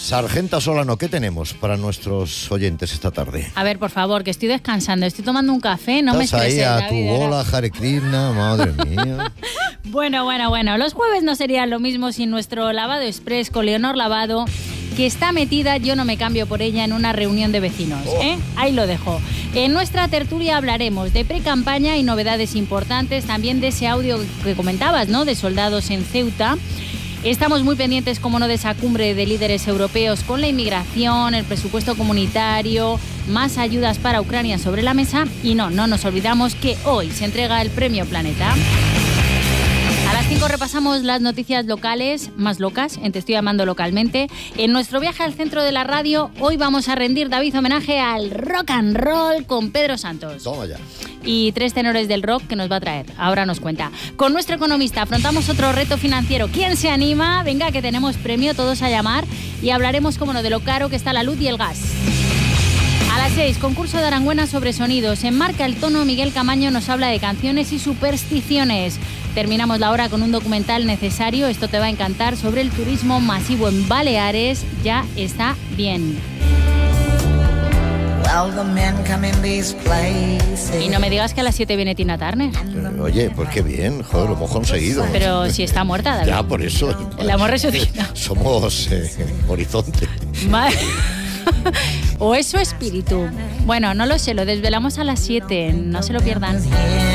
Sargenta Solano, ¿qué tenemos para nuestros oyentes esta tarde? A ver, por favor, que estoy descansando, estoy tomando un café, no me estreses. Estás ahí a tu bola, Hare Krishna, madre mía. Bueno, los jueves no serían lo mismo sin nuestro lavado express con Leonor Lavado, que está metida, yo no me cambio por ella, en una reunión de vecinos, ¿eh? Ahí lo dejo. En nuestra tertulia hablaremos de pre-campaña y novedades importantes, también de ese audio que comentabas, ¿no?, de soldados en Ceuta. Estamos muy pendientes, como no, de esa cumbre de líderes europeos con la inmigración, el presupuesto comunitario, más ayudas para Ucrania sobre la mesa y no nos olvidamos que hoy se entrega el Premio Planeta. A las 5 repasamos las noticias locales, más locas, Te estoy llamando localmente. En nuestro viaje al centro de la radio, hoy vamos a rendir, David, homenaje al rock and roll con Pedro Santos. Toma ya. Y 3 tenores del rock que nos va a traer, ahora nos cuenta. Con nuestro economista afrontamos otro reto financiero. ¿Quién se anima? Venga, que tenemos premio, todos a llamar. Y hablaremos, como no, de lo caro que está la luz y el gas. A las 6, concurso de Arangüena sobre sonidos. En Marca el Tono, Miguel Camaño nos habla de canciones y supersticiones. Terminamos la hora con un documental necesario, esto te va a encantar, sobre el turismo masivo en Baleares. Ya está bien. Y no me digas que a las 7 viene Tina Turner. Oye, pues qué bien, joder, lo hemos conseguido. Pero si está muerta, David. Ya, por eso. La hemos resucitado. Somos Horizonte. O es su espíritu. Bueno, no lo sé, lo desvelamos a las 7, no se lo pierdan.